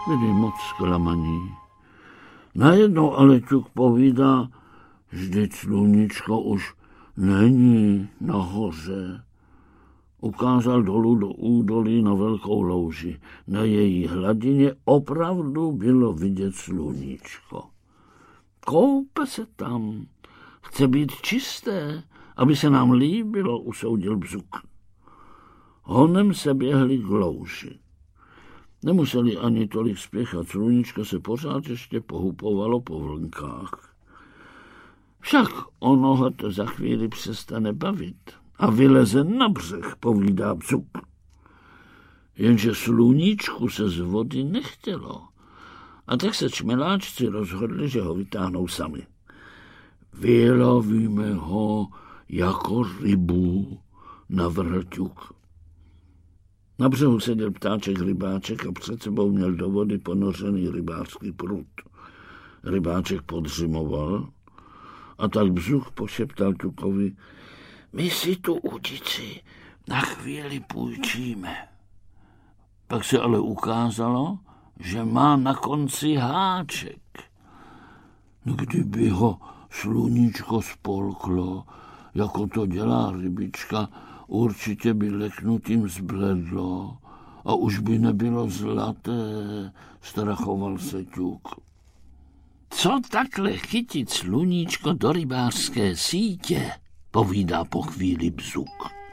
Byli moc zklamaní. Najednou ale Ťuk povídá, vždyť sluníčko už není nahoře. Ukázal dolů do údolí na velkou louži. Na její hladině opravdu bylo vidět sluníčko. Koupe se tam. Chce být čisté, aby se nám líbilo, usoudil Bzuk. Honem se běhli k louži. Nemuseli ani tolik spěchat, sluníčko se pořád ještě pohupovalo po vlnkách. Však ono ho to za chvíli přestane bavit a vyleze na břeh, povídá Bzuk. Jenže sluníčku se z vody nechtělo. A tak se čmeláčci rozhodli, že ho vytáhnou sami. Vylovíme ho jako rybu, navrhl Ťuk. Na břehu seděl ptáček rybáček a před sebou měl do vody ponořený rybářský prut. Rybáček podřimoval a tak Bzuk pošeptal Ťukovi: my si tu udici na chvíli půjčíme. Pak se ale ukázalo, že má na konci háček. Kdyby ho sluníčko spolklo, jako to dělá rybička, určitě by leknutím zbledlo a už by nebylo zlaté, strachoval se Ťuk. Co takhle chytit sluníčko do rybářské sítě, povídá po chvíli Bzuk.